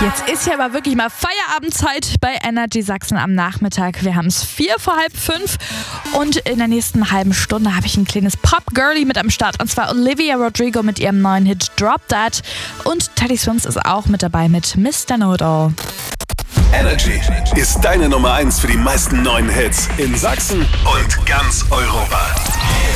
Jetzt ist ja aber wirklich mal Feierabendzeit bei Energy Sachsen am Nachmittag. Wir haben es 4:45 und in der nächsten halben Stunde habe ich ein kleines Pop-Girlie mit am Start. Und zwar Olivia Rodrigo mit ihrem neuen Hit Drop That. Und Teddy Swims ist auch mit dabei mit Mr. Know-It-All. Energy ist deine Nummer 1 für die meisten neuen Hits in Sachsen und ganz Europa.